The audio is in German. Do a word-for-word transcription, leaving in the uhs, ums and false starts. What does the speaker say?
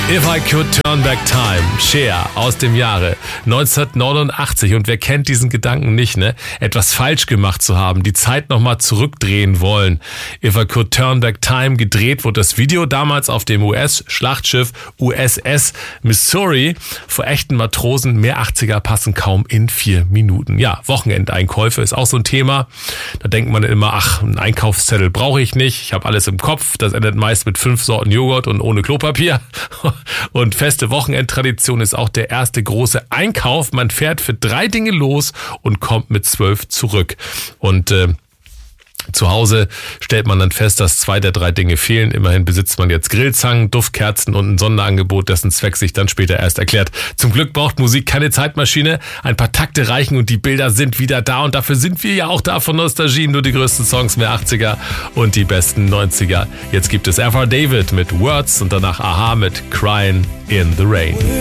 If I Could Turn Back Time, Cher aus dem Jahre neunzehnhundertneunundachtzig. Und wer kennt diesen Gedanken nicht, ne? Etwas falsch gemacht zu haben, die Zeit nochmal zurückdrehen wollen. If I Could Turn Back Time, gedreht wurde das Video damals auf dem U S-Schlachtschiff U S S Missouri. Vor echten Matrosen, mehr achtziger passen kaum in vier Minuten. Ja, Wochenendeinkäufe ist auch so ein Thema. Da denkt man immer, ach, einen Einkaufszettel brauche ich nicht. Ich habe alles im Kopf. Das endet meist mit fünf Sorten Joghurt und ohne Klopapier. Und feste Wochenendtradition ist auch der erste große Einkauf. Man fährt für drei Dinge los und kommt mit zwölf zurück. Und äh, zu Hause stellt man dann fest, dass zwei der drei Dinge fehlen. Immerhin besitzt man jetzt Grillzangen, Duftkerzen und ein Sonderangebot, dessen Zweck sich dann später erst erklärt. Zum Glück braucht Musik keine Zeitmaschine. Ein paar Takte reichen und die Bilder sind wieder da. Und dafür sind wir ja auch da von Nostalgie. Nur die größten Songs mehr achtziger und die besten neunziger. Jetzt gibt es Aphrodite mit Words und danach Aha mit Crying in the Rain.